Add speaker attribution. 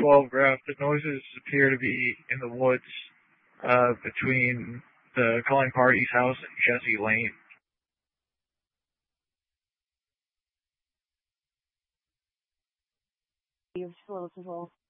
Speaker 1: 12 graph, the noises appear to be in the woods between the calling party's house and Jesse Lane.
Speaker 2: Explosive.